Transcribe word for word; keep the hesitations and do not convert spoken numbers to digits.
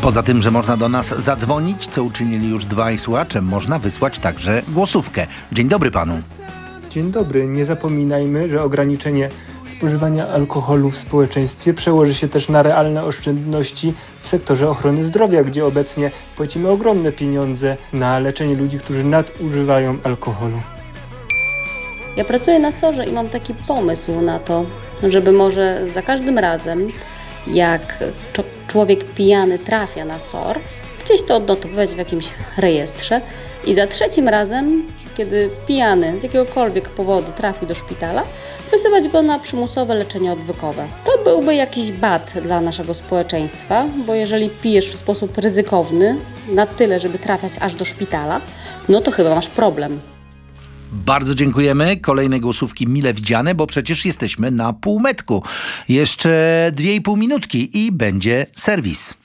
Poza tym, że można do nas zadzwonić, co uczynili już dwaj słuchacze, można wysłać także głosówkę. Dzień dobry panu. Dzień dobry. Nie zapominajmy, że ograniczenie spożywania alkoholu w społeczeństwie przełoży się też na realne oszczędności w sektorze ochrony zdrowia, gdzie obecnie płacimy ogromne pieniądze na leczenie ludzi, którzy nadużywają alkoholu. Ja pracuję na sorze i mam taki pomysł na to, żeby może za każdym razem, jak człowiek pijany trafia na sor, gdzieś to odnotowywać w jakimś rejestrze i za trzecim razem, kiedy pijany z jakiegokolwiek powodu trafi do szpitala, wysyłać go na przymusowe leczenie odwykowe. To byłby jakiś bat dla naszego społeczeństwa, bo jeżeli pijesz w sposób ryzykowny, na tyle, żeby trafiać aż do szpitala, no to chyba masz problem. Bardzo dziękujemy. Kolejne głosówki mile widziane, bo przecież jesteśmy na półmetku. Jeszcze dwie i pół minutki i będzie serwis.